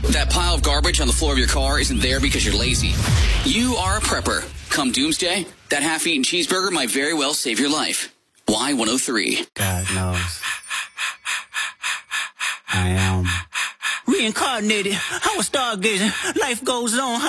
That pile of garbage on the floor of your car isn't there because you're lazy. You are a prepper. Come doomsday, that half-eaten cheeseburger might very well save your life. Y103. God knows. I am reincarnated. I was stargazing. Life goes on.